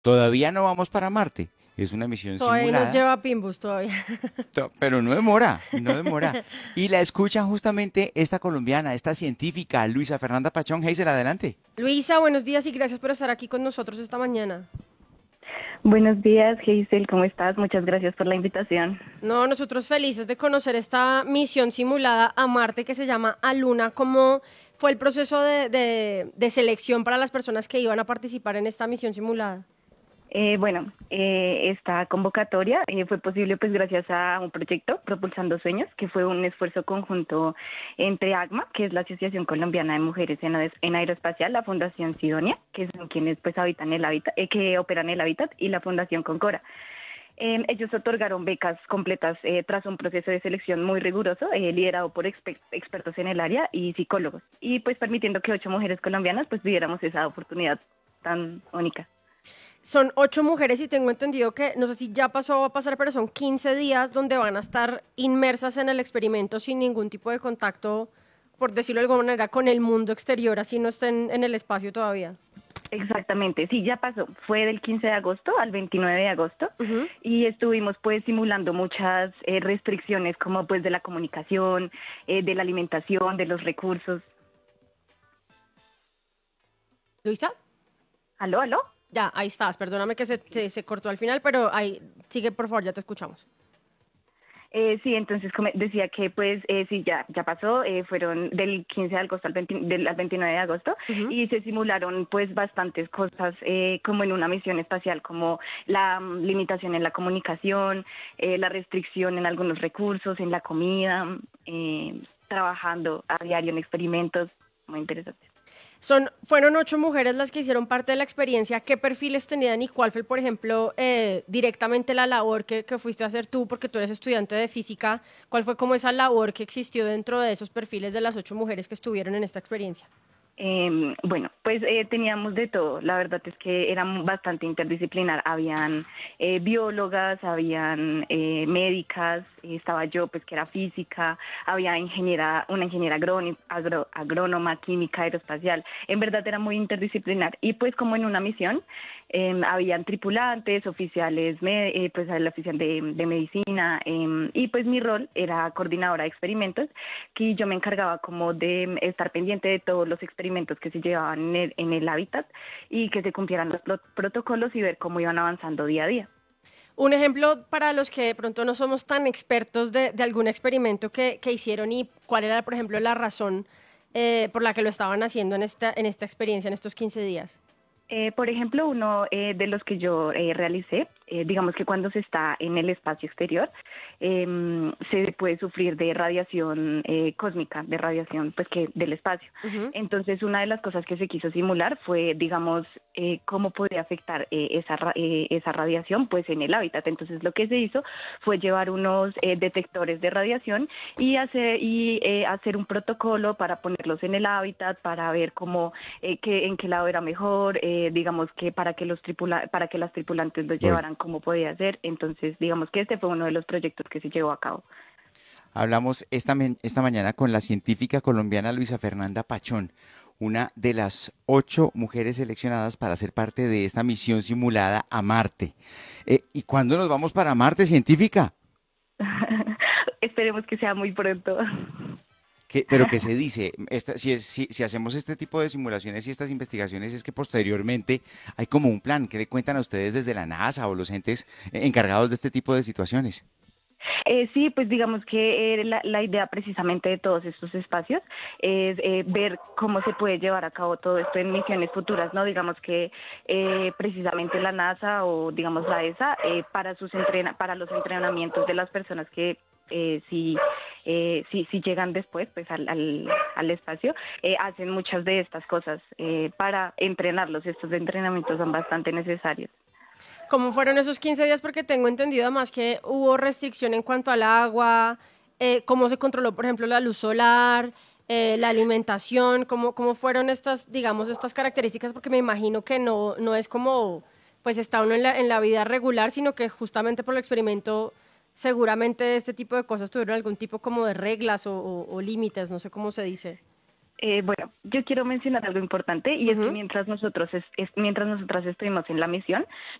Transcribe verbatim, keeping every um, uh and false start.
Todavía no vamos para Marte. Es una misión Todavía nos simulada, lleva a Pimbus todavía. to- pero no demora, no demora. Y la escucha justamente esta colombiana, esta científica, Luisa Fernanda Pachón. Hazel, adelante. Luisa, buenos días y gracias por estar aquí con nosotros esta mañana. Buenos días, Hazel, ¿cómo estás? Muchas gracias por la invitación. No, nosotros felices de conocer esta misión simulada a Marte que se llama Aluna. ¿Cómo fue el proceso de, de, de selección para las personas que iban a participar en esta misión simulada? Eh, bueno, eh, esta convocatoria eh, fue posible pues gracias a un proyecto Propulsando Sueños, que fue un esfuerzo conjunto entre ACMA, que es la Asociación Colombiana de Mujeres en, Aes- en Aeroespacial, la Fundación Sidonia, que son quienes pues habitan el hábitat, eh, que operan el hábitat, y la Fundación Concora. Eh, ellos otorgaron becas completas eh, tras un proceso de selección muy riguroso, eh, liderado por exper- expertos en el área y psicólogos, y pues permitiendo que ocho mujeres colombianas pues tuviéramos esa oportunidad tan única. Son ocho mujeres y tengo entendido que, no sé si ya pasó o va a pasar, pero son quince días donde van a estar inmersas en el experimento sin ningún tipo de contacto, por decirlo de alguna manera, con el mundo exterior, así no estén en el espacio todavía. Exactamente, sí, ya pasó. Fue del quince de agosto al veintinueve de agosto Ujú. y estuvimos pues simulando muchas eh, restricciones como pues de la comunicación, eh, de la alimentación, de los recursos. ¿Luisa? ¿Aló, aló? Ya, ahí estás. Perdóname que se, se, se cortó al final, pero ahí sigue, por favor, ya te escuchamos. Eh, sí, entonces como decía que pues eh, sí, ya, ya pasó, eh, fueron del quince de agosto al, veinte del, al veintinueve de agosto Ujú. y se simularon pues bastantes cosas eh, como en una misión espacial, como la mm, limitación en la comunicación, eh, la restricción en algunos recursos, en la comida, eh, trabajando a diario en experimentos, muy interesante. Son, fueron ocho mujeres las que hicieron parte de la experiencia. ¿Qué perfiles tenían y cuál fue, por ejemplo, eh, directamente la labor que, que fuiste a hacer tú, porque tú eres estudiante de física? ¿Cuál fue como esa labor que existió dentro de esos perfiles de las ocho mujeres que estuvieron en esta experiencia? Eh, bueno, pues eh, teníamos de todo. La verdad es que era bastante interdisciplinar. Habían eh, biólogas, habían eh, médicas, eh, estaba yo, pues que era física, había ingeniera, una ingeniera agróni- agro- agrónoma, química, aeroespacial. En verdad era muy interdisciplinar. Y pues como en una misión, eh, habían tripulantes, oficiales, me- eh, pues el oficial de, de medicina, eh, y pues mi rol era coordinadora de experimentos, que yo me encargaba como de estar pendiente de todos los experimentos que se llevaban en el, en el hábitat y que se cumplieran los pro- protocolos y ver cómo iban avanzando día a día. Un ejemplo para los que de pronto no somos tan expertos de, de algún experimento que, que hicieron y cuál era, por ejemplo, la razón eh, por la que lo estaban haciendo en esta, en esta experiencia, en estos quince días. Eh, por ejemplo, uno eh, de los que yo eh, realicé, eh, digamos que cuando se está en el espacio exterior, eh, se puede sufrir de radiación eh, cósmica, de radiación pues que del espacio. Ujú. Entonces, una de las cosas que se quiso simular fue, digamos, eh, cómo podría afectar eh, esa, ra- eh, esa radiación pues en el hábitat. Entonces, lo que se hizo fue llevar unos eh, detectores de radiación y hacer y eh, hacer un protocolo para ponerlos en el hábitat, para ver cómo eh, que, en qué lado era mejor, eh, digamos que para que los tripula para que las tripulantes los Voy. llevaran cómo podía ser. Entonces, digamos que este fue uno de los proyectos que se llevó a cabo. Hablamos esta, men- esta mañana con la científica colombiana Luisa Fernanda Pachón, una de las ocho mujeres seleccionadas para ser parte de esta misión simulada a Marte. Eh, ¿y cuándo nos vamos para Marte, científica? Esperemos que sea muy pronto. ¿Qué- pero qué se dice? Esta- si, es- si, si hacemos este tipo de simulaciones y estas investigaciones es que posteriormente hay como un plan. ¿Qué le cuentan a ustedes desde la NASA o los entes eh, encargados de este tipo de situaciones? Eh, sí, pues digamos que eh, la, la idea precisamente de todos estos espacios es eh, ver cómo se puede llevar a cabo todo esto en misiones futuras, ¿no? Digamos que eh, precisamente la NASA o digamos la E S A eh, para sus entrena para los entrenamientos de las personas que eh, si, eh, si si llegan después pues al, al, al espacio eh, hacen muchas de estas cosas eh, para entrenarlos. Estos entrenamientos son bastante necesarios. ¿Cómo fueron esos quince días? Porque tengo entendido además que hubo restricción en cuanto al agua, eh, cómo se controló, por ejemplo, la luz solar, eh, la alimentación, cómo, cómo fueron estas, digamos, estas características, porque me imagino que no, no es como, pues está uno en la, en la vida regular, sino que justamente por el experimento, seguramente este tipo de cosas tuvieron algún tipo como de reglas o, o- o límites, no sé cómo se dice. Eh, bueno, yo quiero mencionar algo importante y es que Ujú. mientras nosotros es, es- mientras nosotras estuvimos en la misión,